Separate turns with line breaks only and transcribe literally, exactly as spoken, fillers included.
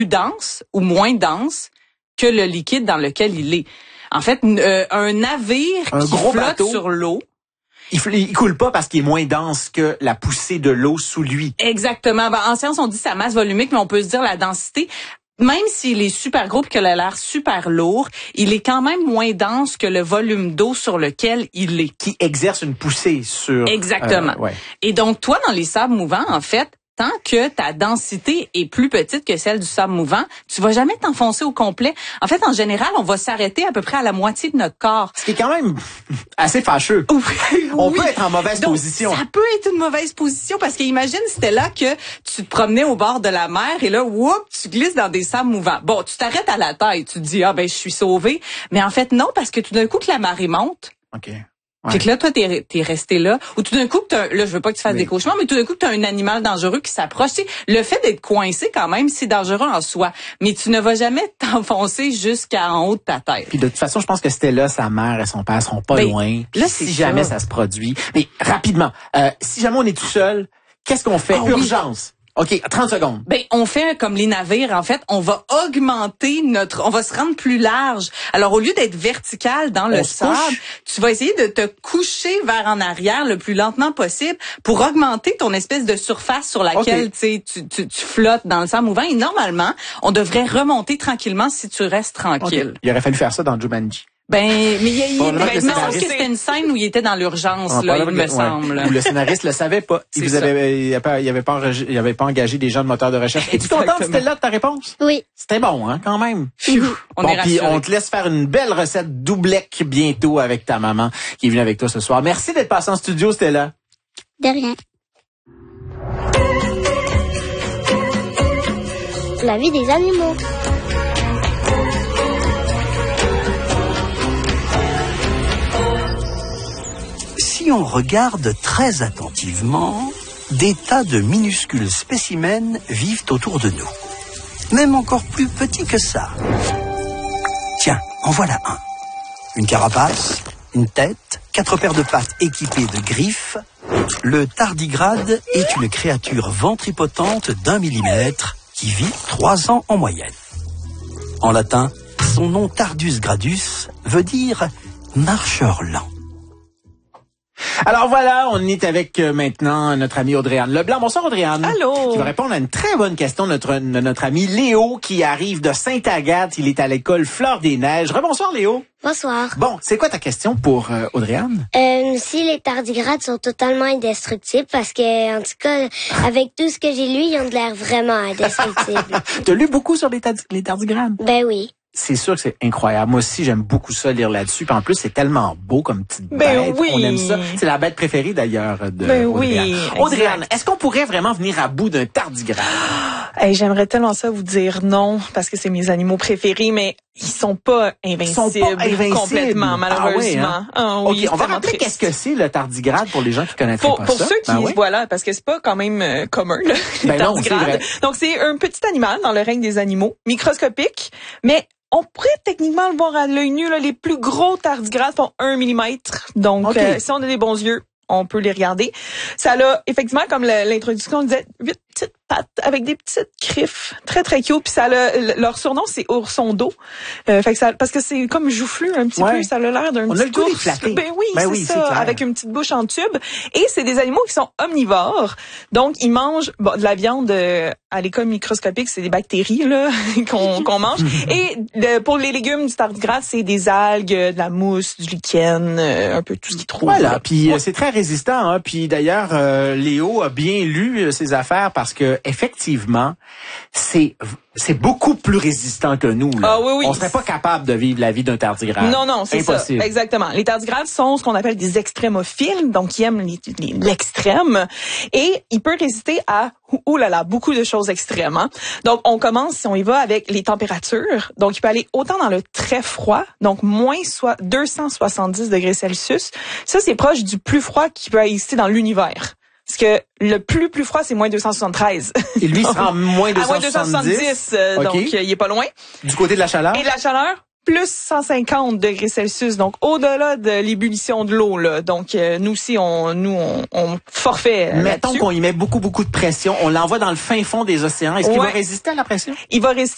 plus dense ou moins dense que le liquide dans lequel il est. En fait, euh, un navire
un
qui
gros
flotte
bateau,
sur l'eau.
Il, il coule pas parce qu'il est moins dense que la poussée de l'eau sous lui.
Exactement. Ben, en science, on dit sa masse volumique, mais on peut se dire la densité. Même s'il est super gros et qu'il a l'air super lourd, il est quand même moins dense que le volume d'eau sur lequel il est.
Qui exerce une poussée sur...
Exactement.
Euh, ouais.
Et donc, toi, dans les sables mouvants, en fait, tant que ta densité est plus petite que celle du sable mouvant, tu vas jamais t'enfoncer au complet. En fait, en général, on va s'arrêter à peu près à la moitié de notre corps.
Ce qui est quand même assez fâcheux.
Oui,
on
oui.
peut être en mauvaise
Donc,
position.
Ça peut être une mauvaise position parce qu'imagine c'était là que tu te promenais au bord de la mer et là, whoop, tu glisses dans des sables mouvants. Bon, tu t'arrêtes à la taille, tu te dis, ah ben je suis sauvé. Mais en fait, non, parce que tout d'un coup que la marée monte,
OK.
Fait que là, toi, t'es, t'es resté là. Ou tout d'un coup, que t'as, là, je veux pas que tu fasses
oui.
des cauchemars, mais tout d'un coup, que t'as un animal dangereux qui s'approche. Tu sais, le fait d'être coincé, quand même, c'est dangereux en soi. Mais tu ne vas jamais t'enfoncer jusqu'en haut de ta tête.
Puis de toute façon, je pense que c'était là, sa mère et son père seront pas
ben,
loin.
Là,
si
c'est
jamais
ça.
ça se produit. Mais rapidement, euh, si jamais on est tout seul, qu'est-ce qu'on fait?
Oh,
Urgence. Oui. OK, trente secondes.
Ben, on fait comme les navires, en fait, on va augmenter notre, on va se rendre plus large. Alors, au lieu d'être vertical dans le
on
sable, tu vas essayer de te coucher vers en arrière le plus lentement possible pour augmenter ton espèce de surface sur laquelle, okay. tu, tu, tu flottes dans le sable mouvant. Et normalement, on devrait remonter tranquillement si tu restes tranquille.
Okay. Il aurait fallu faire ça dans Jumanji.
Ben, mais il y a, il, ben,
ben,
il me semble que c'était une scène où il était dans l'urgence, ah, là, il me
ouais.
semble.
Où le scénariste le savait pas. Il vous avait, il avait pas, il avait pas, il avait pas engagé des gens de moteur de recherche. Es-tu contente, Stella, de ta réponse?
Oui.
C'était bon, hein, quand même.
Pfiou, on
bon,
est rassurés.
Puis on te laisse faire une belle recette doublec bientôt avec ta maman qui est venue avec toi ce soir. Merci d'être passée en studio, Stella.
De rien. La vie des animaux.
Si on regarde très attentivement, des tas de minuscules spécimens vivent autour de nous. Même encore plus petits que ça. Tiens, en voilà un. Une carapace, une tête, quatre paires de pattes équipées de griffes. Le tardigrade est une créature ventripotente d'un millimètre qui vit trois ans en moyenne. En latin, son nom Tardus gradus veut dire marcheur lent.
Alors voilà, on est avec euh, maintenant notre ami Audrey-Anne Leblanc. Bonsoir Audrey-Anne.
Allô.
Qui va répondre à une très bonne question de notre, de notre ami Léo qui arrive de Sainte-Agathe. Il est à l'école Fleur des Neiges. Rebonsoir Léo.
Bonsoir.
Bon, c'est quoi ta question pour euh, Audrey-Anne?
Euh, si les tardigrades sont totalement indestructibles, parce que, en tout cas, avec tout ce que j'ai lu, ils ont de l'air vraiment indestructibles.
T'as lu beaucoup sur les, tard- les tardigrades?
Ben oui.
C'est sûr que c'est incroyable. Moi aussi, j'aime beaucoup ça, lire là-dessus. Puis en plus, c'est tellement beau comme petite
ben
bête.
Oui.
On aime ça. C'est la bête préférée, d'ailleurs, de
ben
Audrey-Anne.
Oui,
Audrey-Anne, est-ce qu'on pourrait vraiment venir à bout d'un tardigrade?
Hey, j'aimerais tellement ça vous dire non, parce que c'est mes animaux préférés, mais ils sont pas invincibles,
ils sont pas invincibles.
complètement, malheureusement.
Ah oui, hein?
Ah, oui,
OK, on va rappeler qu'est-ce que c'est le tardigrade pour les gens qui connaissent pas
pour
ça.
Pour ceux qui,
ben oui.
voilà, parce que c'est pas quand même euh, commun, là,
ben
les tardigrades.
Non, c'est vrai.
Donc, c'est un petit animal dans le règne des animaux, microscopique, mais on pourrait techniquement le voir à l'œil nu, là, les plus gros tardigrades font un millimètre. Donc, okay. euh, si on a des bons yeux, on peut les regarder. Ça a, effectivement, comme le, l'introduction disait, huit petites pattes avec des petites griffes. Très, très cute. Puis ça a, leur surnom, c'est ourson d'eau. Euh, fait que ça, parce que c'est comme joufflu un petit ouais. peu. Ça a l'air d'un
on
petit
a le goût
ours.
d'éclater.
Ben oui,
ben
c'est
oui,
ça.
c'est
avec une petite bouche en tube. Et c'est des animaux qui sont omnivores. Donc, ils mangent bon, de la viande euh, à l'école microscopique. C'est des bactéries là qu'on, qu'on mange. Et de, pour les légumes du tardigrade, c'est des algues, de la mousse, du lichen, euh, un peu tout ce qu'ils trouvent.
Voilà. Puis ouais. c'est très résistant. Hein. Puis d'ailleurs, euh, Léo a bien lu euh, ses affaires parce que effectivement, c'est c'est beaucoup plus résistant que nous. Là.
Ah oui, oui.
On serait pas capable de vivre la vie d'un tardigrade.
Non, non, c'est
impossible.
Ça. Exactement. Les tardigrades sont ce qu'on appelle des extrémophiles, donc ils aiment les, les, l'extrême, et ils peuvent résister à oh là là, beaucoup de choses extrêmes. Hein? Donc, on commence, si on y va, avec les températures. Donc, il peut aller autant dans le très froid, donc moins soit deux cent soixante-dix degrés Celsius. Ça, c'est proche du plus froid qui peut exister dans l'univers. Parce que le plus plus froid, c'est moins deux cent soixante-treize.
Et lui, il sera moins deux cent soixante-dix.
À moins deux cent soixante-dix, euh, okay. Donc euh, il est pas loin.
Du côté de la chaleur?
Et de la chaleur, plus cent cinquante degrés Celsius, donc au-delà de l'ébullition de l'eau. Là. Donc euh, nous aussi, on, nous, on, on forfait.
Mettons
là-dessus.
qu'on y met beaucoup, beaucoup de pression. On l'envoie dans le fin fond des océans. Est-ce ouais. qu'il va résister à la pression?
Il va résister.